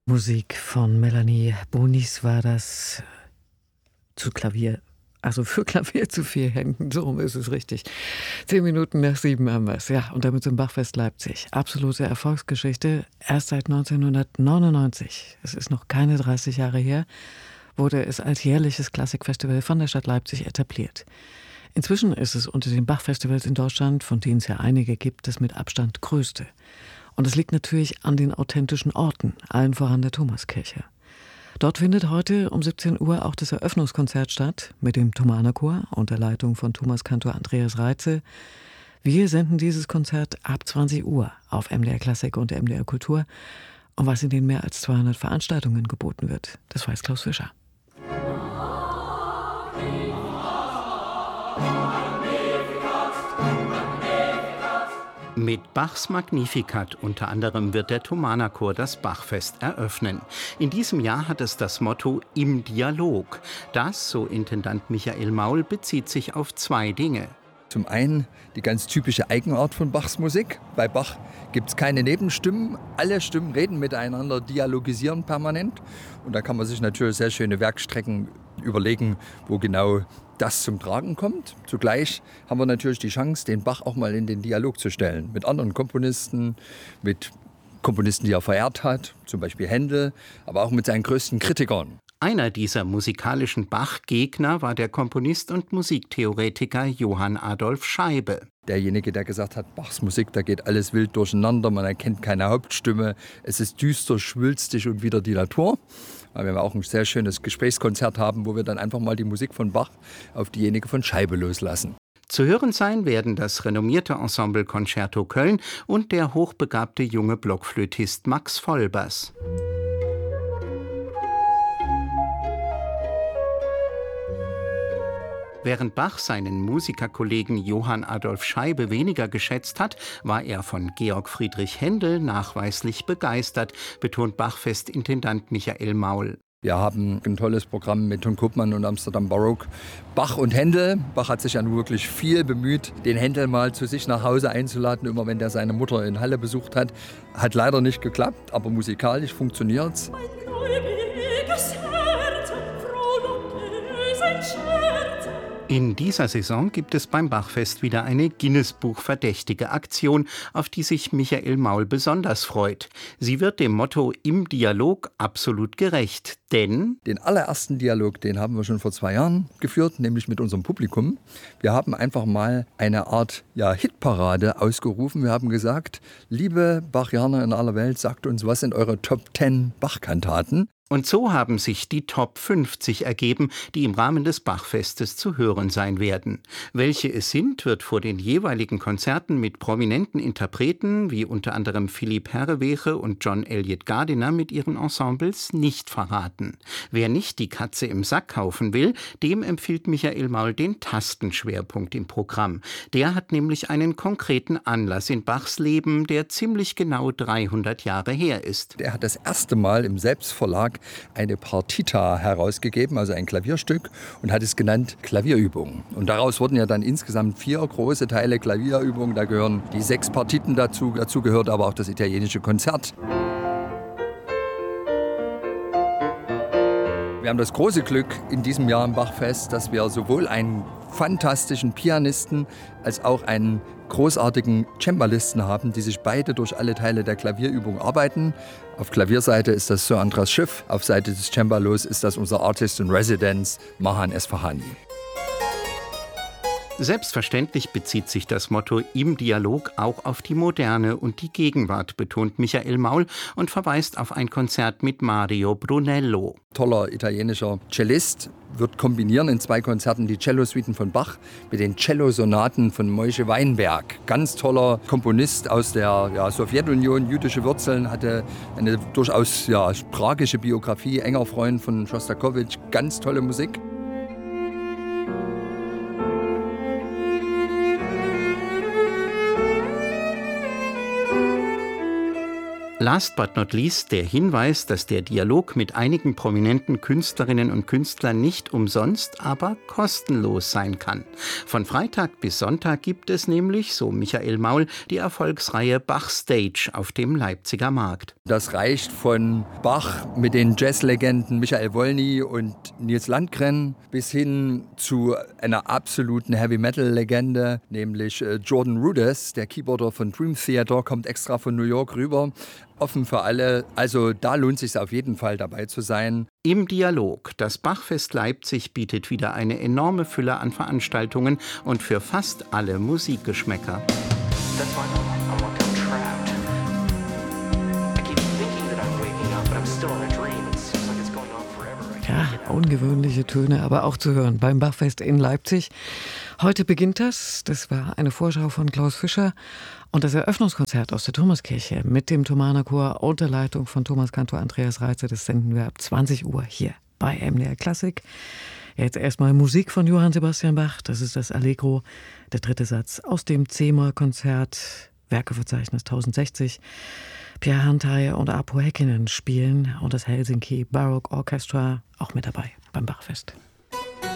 Musik von Melanie Bonis war das zu Klavier. Also für Klavier zu 4 Händen, so rum ist es richtig. 10 Minuten nach 7 haben wir es. Ja, und damit zum Bachfest Leipzig. Absolute Erfolgsgeschichte. Erst seit 1999, es ist noch keine 30 Jahre her, wurde es als jährliches Klassikfestival von der Stadt Leipzig etabliert. Inzwischen ist es unter den Bachfestivals in Deutschland, von denen es ja einige gibt, das mit Abstand größte. Und es liegt natürlich an den authentischen Orten, allen voran der Thomaskirche. Dort findet heute um 17 Uhr auch das Eröffnungskonzert statt mit dem Thomanerchor unter Leitung von Thomaskantor Andreas Reitze. Wir senden dieses Konzert ab 20 Uhr auf MDR Klassik und MDR Kultur. Und was in den mehr als 200 Veranstaltungen geboten wird, das weiß Klaus Fischer. Mit Bachs Magnificat unter anderem wird der Thomanerchor das Bachfest eröffnen. In diesem Jahr hat es das Motto „Im Dialog“. Das, so Intendant Michael Maul, bezieht sich auf 2 Dinge. Zum einen die ganz typische Eigenart von Bachs Musik. Bei Bach gibt es keine Nebenstimmen. Alle Stimmen reden miteinander, dialogisieren permanent. Und da kann man sich natürlich sehr schöne Werkstrecken überlegen, wo genau das zum Tragen kommt. Zugleich haben wir natürlich die Chance, den Bach auch mal in den Dialog zu stellen. Mit anderen Komponisten, mit Komponisten, die er verehrt hat, zum Beispiel Händel, aber auch mit seinen größten Kritikern. Einer dieser musikalischen Bach-Gegner war der Komponist und Musiktheoretiker Johann Adolf Scheibe. Derjenige, der gesagt hat, Bachs Musik, da geht alles wild durcheinander, man erkennt keine Hauptstimme, es ist düster, schwülstig und wieder die Natur. Weil wir auch ein sehr schönes Gesprächskonzert haben, wo wir dann einfach mal die Musik von Bach auf diejenige von Scheibe loslassen. Zu hören sein werden das renommierte Ensemble Concerto Köln und der hochbegabte junge Blockflötist Max Vollbers. Während Bach seinen Musikerkollegen Johann Adolf Scheibe weniger geschätzt hat, war er von Georg Friedrich Händel nachweislich begeistert, betont Bachfest-Intendant Michael Maul. Wir haben ein tolles Programm mit Ton Koopman und Amsterdam Baroque. Bach und Händel. Bach hat sich ja nun wirklich viel bemüht, den Händel mal zu sich nach Hause einzuladen, immer wenn der seine Mutter in Halle besucht hat. Hat leider nicht geklappt, aber musikalisch funktioniert's. Mein gläubiges Herz, frohlocke sein Scherz. In dieser Saison gibt es beim Bachfest wieder eine Guinness-Buch-verdächtige Aktion, auf die sich Michael Maul besonders freut. Sie wird dem Motto „Im Dialog“ absolut gerecht, denn den allerersten Dialog, den haben wir schon vor 2 Jahren geführt, nämlich mit unserem Publikum. Wir haben einfach mal eine Art Hitparade ausgerufen. Wir haben gesagt, liebe Bachianer in aller Welt, sagt uns, was sind eure Top 10 Bach-Kantaten? Und so haben sich die Top 50 ergeben, die im Rahmen des Bachfestes zu hören sein werden. Welche es sind, wird vor den jeweiligen Konzerten mit prominenten Interpreten, wie unter anderem Philipp Herreweghe und John Elliott Gardiner mit ihren Ensembles, nicht verraten. Wer nicht die Katze im Sack kaufen will, dem empfiehlt Michael Maul den Tastenschwerpunkt im Programm. Der hat nämlich einen konkreten Anlass in Bachs Leben, der ziemlich genau 300 Jahre her ist. Er hat das erste Mal im Selbstverlag eine Partita herausgegeben, also ein Klavierstück, und hat es genannt Klavierübungen. Und daraus wurden ja dann insgesamt 4 große Teile Klavierübungen. Da gehören die 6 Partiten dazu. Dazu gehört aber auch das italienische Konzert. Wir haben das große Glück in diesem Jahr im Bachfest, dass wir sowohl einen fantastischen Pianisten als auch einen großartigen Cembalisten haben, die sich beide durch alle Teile der Klavierübung arbeiten. Auf Klavierseite ist das Sir Andras Schiff, auf Seite des Cembalos ist das unser Artist in Residence, Mahan Esfahani. Selbstverständlich bezieht sich das Motto „Im Dialog“ auch auf die Moderne und die Gegenwart, betont Michael Maul und verweist auf ein Konzert mit Mario Brunello. Toller italienischer Cellist, wird kombinieren in 2 Konzerten die Cellosuiten von Bach mit den Cellosonaten von Moshe Weinberg. Ganz toller Komponist aus der Sowjetunion, jüdische Wurzeln, hatte eine durchaus tragische Biografie, enger Freund von Schostakowitsch, ganz tolle Musik. Last but not least der Hinweis, dass der Dialog mit einigen prominenten Künstlerinnen und Künstlern nicht umsonst, aber kostenlos sein kann. Von Freitag bis Sonntag gibt es nämlich, so Michael Maul, die Erfolgsreihe Bach-Stage auf dem Leipziger Markt. Das reicht von Bach mit den Jazzlegenden Michael Wolny und Nils Landgren bis hin zu einer absoluten Heavy-Metal-Legende, nämlich Jordan Rudess, der Keyboarder von Dream Theater, kommt extra von New York rüber. Offen für alle, also da lohnt es sich auf jeden Fall dabei zu sein. Im Dialog. Das Bachfest Leipzig bietet wieder eine enorme Fülle an Veranstaltungen und für fast alle Musikgeschmäcker. Ja, ungewöhnliche Töne, aber auch zu hören beim Bachfest in Leipzig. Heute beginnt das. Das war eine Vorschau von Klaus Fischer. Und das Eröffnungskonzert aus der Thomaskirche mit dem Thomaner Chor unter Leitung von Thomaskantor Andreas Reitze, das senden wir ab 20 Uhr hier bei MDR Klassik. Jetzt erstmal Musik von Johann Sebastian Bach. Das ist das Allegro, der dritte Satz aus dem C-Moll-Konzert, Werkeverzeichnis 1060. Pierre Hantai und Apo Häkkinen spielen und das Helsinki Baroque Orchestra auch mit dabei beim Bachfest.